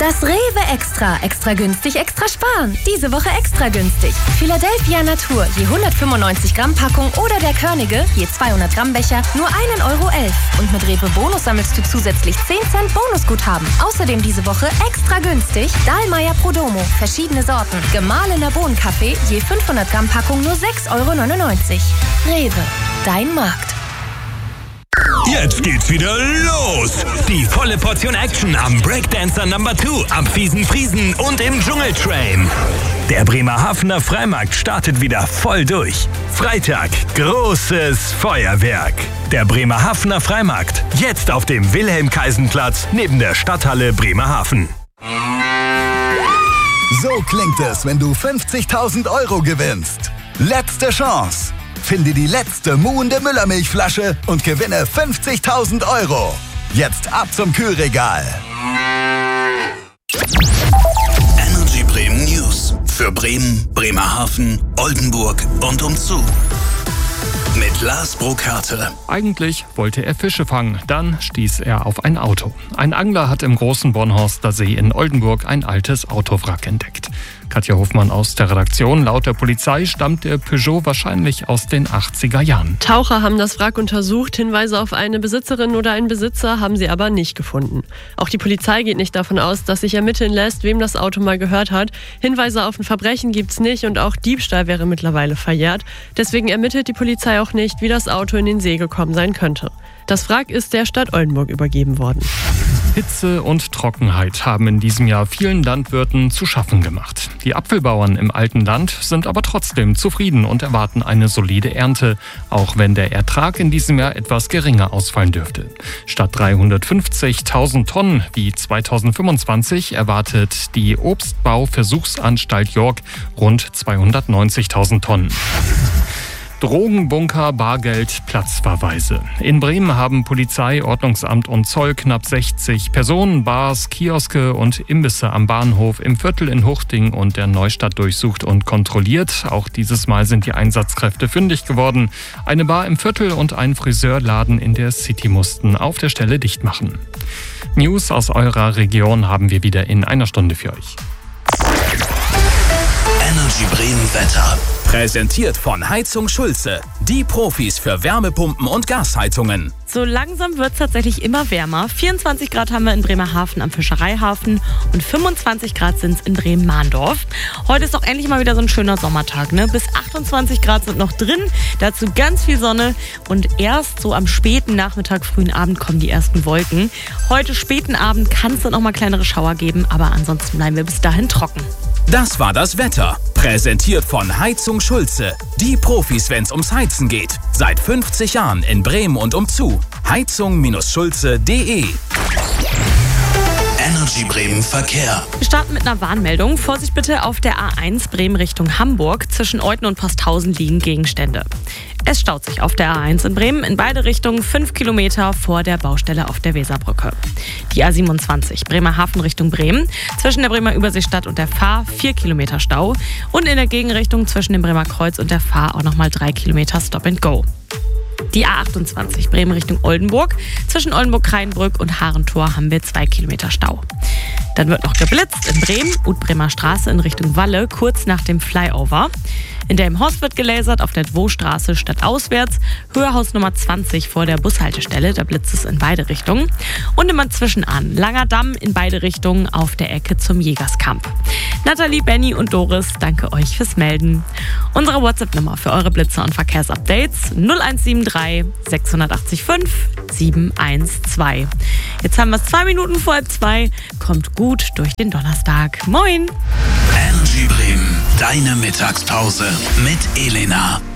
Das Rewe Extra. Extra günstig, extra sparen. Diese Woche extra günstig. Philadelphia Natur, je 195 Gramm Packung oder der Körnige, je 200 Gramm Becher, nur 1,11 Euro. Und mit Rewe Bonus sammelst du zusätzlich 10 Cent Bonusguthaben. Außerdem diese Woche extra günstig Dahlmeier Prodomo. Verschiedene Sorten. Gemahlener Bohnenkaffee, je 500 Gramm Packung, nur 6,99 Euro. Rewe, dein Markt. Jetzt geht's wieder los! Die volle Portion Action am Breakdancer No. 2, am Fiesen Friesen und im Dschungeltrain. Der Bremerhavener Freimarkt startet wieder voll durch. Freitag, großes Feuerwerk. Der Bremerhavener Freimarkt, jetzt auf dem Wilhelm-Kaisen-Platz neben der Stadthalle Bremerhaven. So klingt es, wenn du 50.000 Euro gewinnst. Letzte Chance. Finde die letzte muhende Müllermilchflasche und gewinne 50.000 Euro. Jetzt ab zum Kühlregal. Energy Bremen News. Für Bremen, Bremerhaven, Oldenburg und umzu. Mit Lars Burkhardt. Eigentlich wollte er Fische fangen, dann stieß er auf ein Auto. Ein Angler hat im großen Bornhorster See in Oldenburg ein altes Autowrack entdeckt. Katja Hofmann aus der Redaktion. Laut der Polizei stammt der Peugeot wahrscheinlich aus den 80er Jahren. Taucher haben das Wrack untersucht. Hinweise auf eine Besitzerin oder einen Besitzer haben sie aber nicht gefunden. Auch die Polizei geht nicht davon aus, dass sich ermitteln lässt, wem das Auto mal gehört hat. Hinweise auf ein Verbrechen gibt's nicht und auch Diebstahl wäre mittlerweile verjährt. Deswegen ermittelt die Polizei auch nicht, wie das Auto in den See gekommen sein könnte. Das Wrack ist der Stadt Oldenburg übergeben worden. Hitze und Trockenheit haben in diesem Jahr vielen Landwirten zu schaffen gemacht. Die Apfelbauern im alten Land sind aber trotzdem zufrieden und erwarten eine solide Ernte, auch wenn der Ertrag in diesem Jahr etwas geringer ausfallen dürfte. Statt 350.000 Tonnen wie 2025 erwartet die Obstbau-Versuchsanstalt York rund 290.000 Tonnen. Drogenbunker, Bargeld, Platzverweise. In Bremen haben Polizei, Ordnungsamt und Zoll knapp 60 Personen, Bars, Kioske und Imbisse am Bahnhof im Viertel in Huchting und der Neustadt durchsucht und kontrolliert. Auch dieses Mal sind die Einsatzkräfte fündig geworden. Eine Bar im Viertel und ein Friseurladen in der City mussten auf der Stelle dicht machen. News aus eurer Region haben wir wieder in einer Stunde für euch. Energy Bremen Wetter. Präsentiert von Heizung Schulze. Die Profis für Wärmepumpen und Gasheizungen. So langsam wird es tatsächlich immer wärmer. 24 Grad haben wir in Bremerhaven am Fischereihafen und 25 Grad sind es in Bremen-Mahndorf. Heute ist doch endlich mal wieder so ein schöner Sommertag, ne? Bis 28 Grad sind noch drin, dazu ganz viel Sonne und erst so am späten Nachmittag, frühen Abend kommen die ersten Wolken. Heute späten Abend kann es dann noch mal kleinere Schauer geben, aber ansonsten bleiben wir bis dahin trocken. Das war das Wetter. Präsentiert von Heizung Schulze. Die Profis, wenn's ums Heizen geht. Seit 50 Jahren in Bremen und umzu. Heizung-schulze.de. Energy Bremen Verkehr. Wir starten mit einer Warnmeldung. Vorsicht bitte auf der A1 Bremen Richtung Hamburg. Zwischen Euthen und Posthausen liegen Gegenstände. Es staut sich auf der A1 in Bremen in beide Richtungen 5 Kilometer vor der Baustelle auf der Weserbrücke. Die A27 Bremerhaven Richtung Bremen. Zwischen der Bremer Überseestadt und der Fahr 4 Kilometer Stau. Und in der Gegenrichtung zwischen dem Bremer Kreuz und der Fahr auch nochmal 3 Kilometer Stop and Go. Die A28 Bremen Richtung Oldenburg. Zwischen Oldenburg-Kraienbrück und Harentor haben wir 2 Kilometer Stau. Dann wird noch geblitzt in Bremen, Utbremer Straße in Richtung Walle, kurz nach dem Flyover. In Delmenhorst wird gelasert, auf der Dvostraße stadtauswärts, Höhehaus Nummer 20 vor der Bushaltestelle, da blitzt es in beide Richtungen. Und immer zwischenan, Langer Damm in beide Richtungen auf der Ecke zum Jägerskamp. Nathalie, Benny und Doris, danke euch fürs Melden. Unsere WhatsApp-Nummer für eure Blitzer und Verkehrsupdates 0173 685 712. Jetzt haben wir es 2 Minuten vor 2. Kommt gut durch den Donnerstag. Moin! Energy Bremen, deine Mittagspause mit Elena.